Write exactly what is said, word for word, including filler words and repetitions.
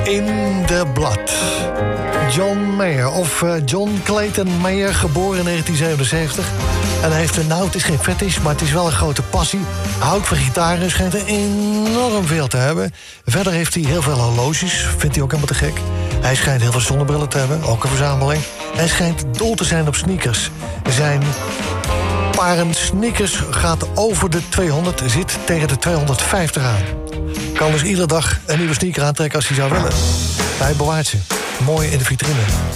in de blad. John Mayer, of uh, John Clayton Mayer, geboren in negentien zevenenzeventig. En hij heeft een, nou, het is geen fetish, maar het is wel een grote passie. Houdt van gitaar en schijnt er enorm veel te hebben. Verder heeft hij heel veel horloges, vindt hij ook helemaal te gek. Hij schijnt heel veel zonnebrillen te hebben, ook een verzameling. Hij schijnt dol te zijn op sneakers. Zijn paren sneakers gaat over de tweehonderd, zit tegen de tweehonderdvijftig aan. Kan dus iedere dag een nieuwe sneaker aantrekken als hij zou willen. Hij bewaart ze mooi in de vitrine.